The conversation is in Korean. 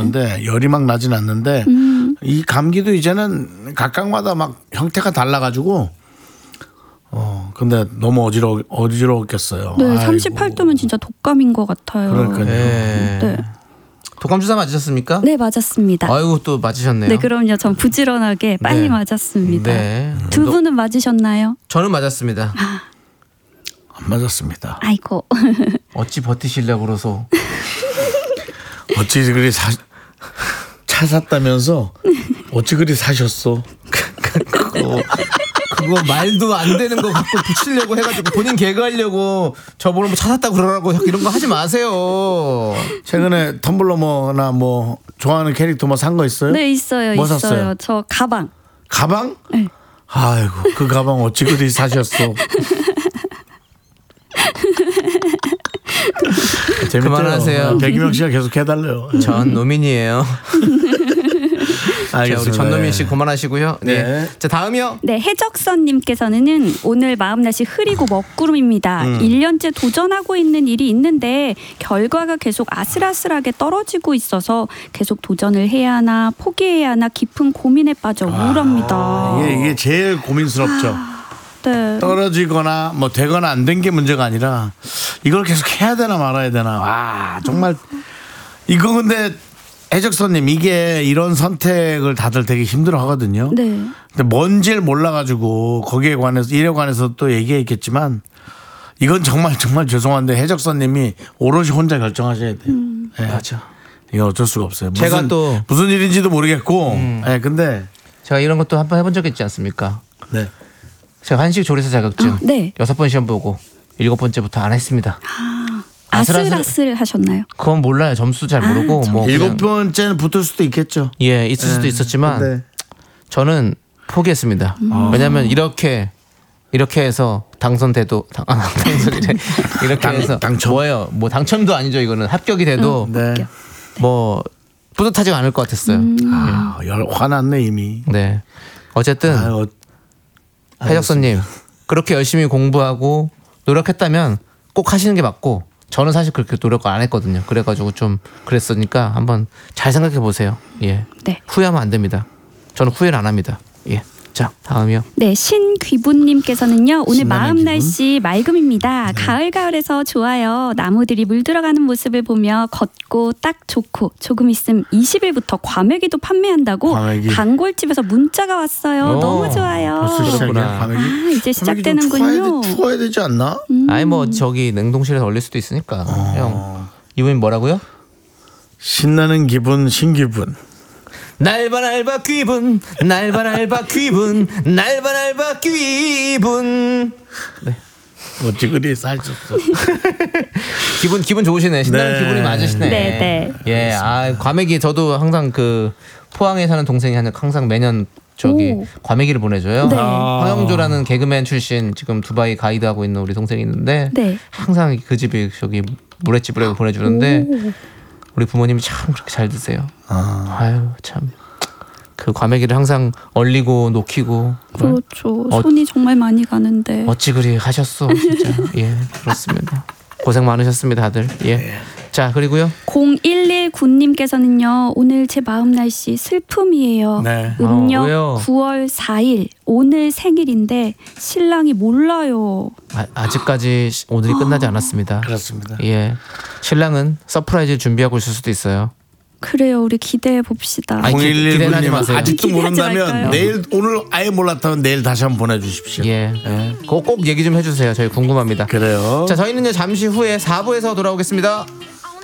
않는데 열이 막 나진 않는데 이 감기도 이제는 각각마다 막 형태가 달라가지고 근데 너무 어지러웠겠어요. 네, 38도면 진짜 독감인 것 같아요. 그러니까요. 네. 독감 주사 맞으셨습니까? 네, 맞았습니다. 아이고 또 맞으셨네요. 네, 그럼요. 전 부지런하게 빨리 맞았습니다. 네. 두 분은 맞으셨나요? 저는 맞았습니다. 안 맞았습니다. 아이고. 어찌 버티시려고 그러소. 어찌 그리 차 샀다면서 어찌 그리 사셨어? 그거 말도 안 되는 거 갖고 붙이려고 해가지고 본인 개그하려고 저보고 뭐 찾았다고 그러라고 이런 거 하지 마세요. 최근에 텀블러 뭐나 뭐 좋아하는 캐릭터 뭐 산 거 있어요? 네, 있어요. 뭐 있어요. 샀어요? 저 가방. 가방? 네. 아이고 그 가방 어찌 그리 사셨어? 그만하세요. 백이명 씨가 계속 해달래요. 전 노민이에요. 자, 우리 알겠습니다. 전노민 씨 그만하시고요. 네. 네. 자, 다음이요. 네, 해적선님께서는 오늘 마음 날씨 흐리고 먹구름입니다. 1년째 도전하고 있는 일이 있는데 결과가 계속 아슬아슬하게 떨어지고 있어서 계속 도전을 해야 하나 포기해야 하나 깊은 고민에 빠져 우울합니다. 이게 제일 고민스럽죠. 네. 떨어지거나 뭐 되거나 안 된 게 문제가 아니라 이걸 계속 해야 되나 말아야 되나. 와 정말 이거 근데 해적선님 이게 이런 선택을 다들 되게 힘들어 하거든요. 네. 근데 뭔지를 몰라가지고 거기에 관해서 일에 관해서 또 얘기했겠지만 이건 정말 죄송한데 해적선님이 오롯이 혼자 결정하셔야 돼요. 네. 맞아. 이건 어쩔 수가 없어요. 제가 또 무슨 일인지도 모르겠고. 네, 근데 제가 이런 것도 한번 해본 적 있지 않습니까? 네. 제가 한식 조리사 자격증 네. 6번 시험 보고 7번째부터 안 했습니다. 아슬아슬 하셨나요? 그건 몰라요. 점수 잘 모르고 뭐 일곱 번째는 붙을 수도 있겠죠. 예, 있을 수도 있었지만 근데 저는 포기했습니다. 왜냐하면 이렇게 해서 당선돼도 당선이래. 이렇게 해서 당첨. 뭐예요? 뭐 당첨도 아니죠. 이거는 합격이 돼도 네. 뭐 뿌듯하지가 않을 것 같았어요. 화났네 이미. 네. 어쨌든 해적선님 그렇게 열심히 공부하고 노력했다면 꼭 하시는 게 맞고 저는 사실 그렇게 노력을 안 했거든요. 그래가지고 좀 그랬으니까 한번 잘 생각해 보세요. 예. 네. 후회하면 안 됩니다. 저는 후회를 안 합니다. 예. 자, 다음이요. 네, 신귀부님께서는요. 오늘 신나는 마음 기분? 날씨 맑음입니다. 가을가을해서 좋아요. 나무들이 물들어가는 모습을 보며 걷고 딱 좋고 조금 있으면 20일부터 과메기도 판매한다고 과메기. 단골집에서 문자가 왔어요. 오, 너무 좋아요. 벌써 시작이야. 그렇구나. 과메기? 이제 시작되는군요. 과메기 좀 추워야 되지 않나? 아니 뭐 저기 냉동실에서 얼릴 수도 있으니까. 형. 이분이 뭐라고요? 신나는 기분 신기분. 날바 귀분 날바 귀분 날바 귀분. 네. 어찌 그리 사셨어. 기분 좋으시네. 신나는 네. 기분이 맞으시네. 네. 예, 과메기 저도 항상 그 포항에 사는 동생이 항상 매년 저기 오. 과메기를 보내줘요. 네. 황영조라는 개그맨 출신 지금 두바이 가이드하고 있는 우리 동생이 있는데 네. 항상 그 집이 저기 물회집으로 보내주는데 우리 부모님이 참 그렇게 잘 드세요. 아유 참. 그 과메기를 항상 얼리고 녹이고 그렇죠. 손이 정말 많이 가는데. 어찌 그리 하셨어 진짜. 예, 그렇습니다. 고생 많으셨습니다 다들. 예. 자, 그리고요 0119님께서는요. 오늘 제 마음 날씨 슬픔이에요. 네. 음력 왜요? 9월 4일 오늘 생일인데 신랑이 몰라요. 아직까지 오늘이 끝나지 않았습니다. 그렇습니다. 예, 신랑은 서프라이즈 준비하고 있을 수도 있어요. 그래요. 우리 기대해 봅시다. 아니, 기대는 하지 0119님 마세요. 아직도 기대하지 모른다면 말까요? 내일 오늘 아예 몰랐다면 내일 다시 한번 보내주십시오. 예, 그거 꼭 얘기 좀 해주세요. 저희 궁금합니다. 그래요. 자, 저희는요 잠시 후에 4부에서 돌아오겠습니다.